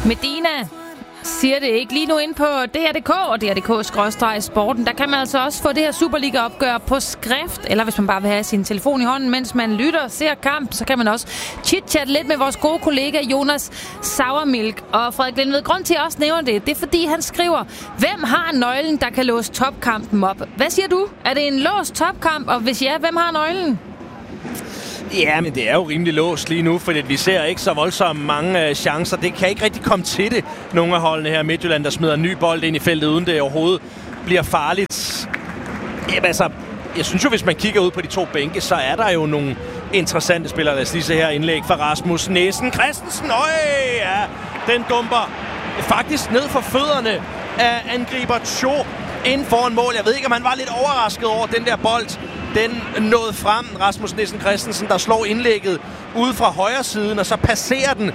Medina siger det ikke lige nu ind på DR.dk og DR.dk/sporten. Der kan man altså også få det her Superliga-opgør på skrift, eller hvis man bare vil have sin telefon i hånden, mens man lytter og ser kamp, så kan man også chit-chat lidt med vores gode kollega Jonas Sauermilk. Og Frederik Lindved, grund til at også nævner det, det er fordi han skriver, hvem har nøglen, der kan låse topkampen op? Hvad siger du? Er det en låst topkamp, og hvis ja, hvem har nøglen? Ja, men det er jo rimelig låst lige nu, fordi vi ser ikke så voldsomt mange chancer. Det kan ikke rigtig komme til det. Nogle af holdene her, Midtjylland, der smider en ny bold ind i feltet, uden det overhovedet bliver farligt. Jamen, altså, jeg synes jo, hvis man kigger ud på de to bænke, så er der jo nogle interessante spillere. Lad os lige se her indlæg fra Rasmus Næsen Christensen. Ja, den dumper faktisk ned for fødderne af angriber Cho inden foran mål. Jeg ved ikke, om han var lidt overrasket over den der bold. Den nåede frem, Rasmus Nielsen Christensen, der slår indlægget ude fra højre siden, og så passerer den,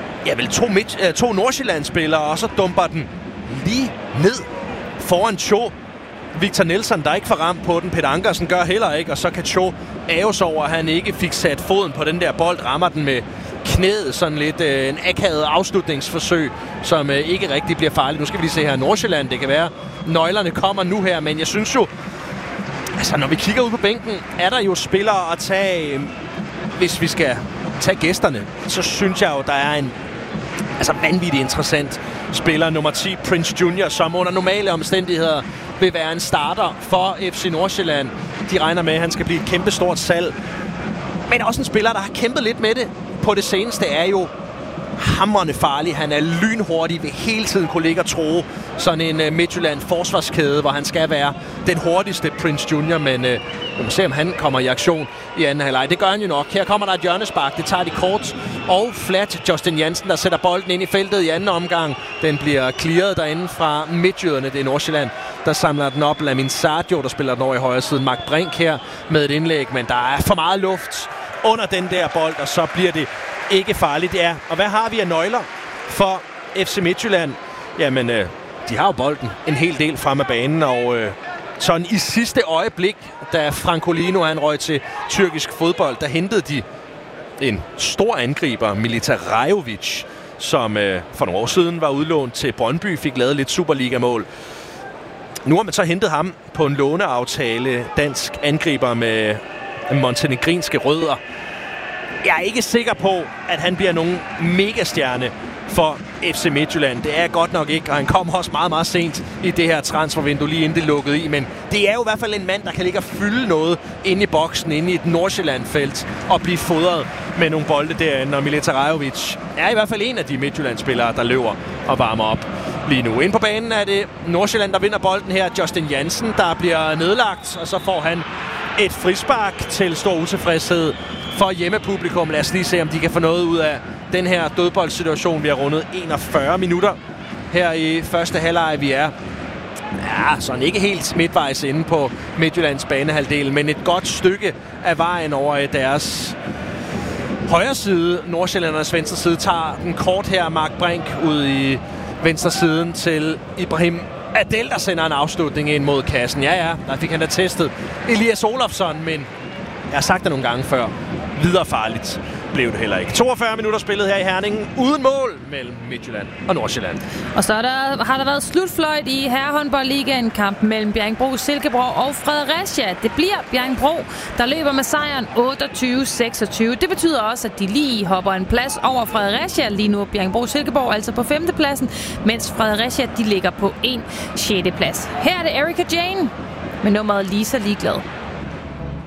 to Nordsjælland-spillere, og så dumper den lige ned foran Cho. Victor Nielsen, der ikke får ramt på den, Peter Ankersen gør heller ikke, og så kan Cho æves over, at han ikke fik sat foden på den der bold, rammer den med knæet, sådan lidt en akavet afslutningsforsøg, som ikke rigtig bliver farligt. Nu skal vi lige se her Nordsjælland, det kan være, nøglerne kommer nu her, men jeg synes jo, altså, når vi kigger ud på bænken, er der jo spillere at tage, hvis vi skal tage gæsterne, så synes jeg jo, der er en vanvittigt interessant spiller, nummer 10, Prince Junior, som under normale omstændigheder vil være en starter for FC Nordsjælland. De regner med, at han skal blive et kæmpestort salg. Men også en spiller, der har kæmpet lidt med det på det seneste, er jo hamrende farlig. Han er lynhurtig, vil hele tiden kunne ligge og tro sådan en Midtjylland forsvarskæde, hvor han skal være den hurtigste Prince Junior, men vi må se, om han kommer i aktion i anden halvleg. Det gør han jo nok. Her kommer der et hjørnespark. Det tager de kort og flat. Justin Jansen, der sætter bolden ind i feltet i anden omgang. Den bliver clearet derinde fra midtjyderne. Det er Nordsjælland, der samler den op. Lamin Sardio, der spiller den over i højre siden. Mark Brink her med et indlæg, men der er for meget luft under den der bold, og så bliver det ikke farligt. Ja. Og hvad har vi af nøgler for FC Midtjylland? Jamen, de har jo bolden en hel del frem af banen, og sådan i sidste øjeblik, da Francolino han røg til tyrkisk fodbold, der hentede de en stor angriber, Milita Rajovic, som for nogle år siden var udlånt til Brøndby, fik lavet lidt Superliga-mål. Nu har man så hentet ham på en låneaftale, dansk angriber med montenegrinske rødder. Jeg er ikke sikker på, at han bliver nogen megastjerne for FC Midtjylland. Det er godt nok ikke, og han kom også meget, meget sent i det her transfervindue, lige inden det lukkede i. Men det er jo i hvert fald en mand, der kan ligge og fylde noget inde i boksen, inde i et Nordsjælland-felt, og blive fodret med nogle bolde derinde. Og Milita Rajovic er i hvert fald en af de Midtjylland-spillere, der løber og varmer op lige nu. Inde på banen er det Nordsjælland, der vinder bolden her. Justin Jansen, der bliver nedlagt, og så får han et frispark til stor utilfredshed for hjemmepublikum. Lad os lige se, om de kan få noget ud af den her dødboldsituation. Vi har rundet 41 minutter her i første halvleg. Vi er sådan ikke helt midtvejs inde på Midtjyllands banehalvdel, men et godt stykke af vejen over deres højre side. Nordsjællandernes venstre side tager den kort her. Mark Brink ud i venstre siden til Ibrahim Adel, der sender en afslutning ind mod kassen. Ja, der fik han da testet Elias Olofsson, men jeg har sagt det nogle gange før. Videre farligt blev det heller ikke. 42 minutter spillet her i Herning uden mål mellem Midtjylland og Nordsjælland. Og så har der været slutfløjt i herrehåndboldligaen, kampen mellem Bjerringbro Silkeborg og Fredericia. Det bliver Bjerringbro, der løber med sejren 28-26. Det betyder også, at de lige hopper en plads over Fredericia. Lige nu er Bjerringbro Silkeborg altså på 5. pladsen, mens Fredericia de ligger på en 6. plads. Her er det Erika Jane med nummeret Lisa Ligeglad.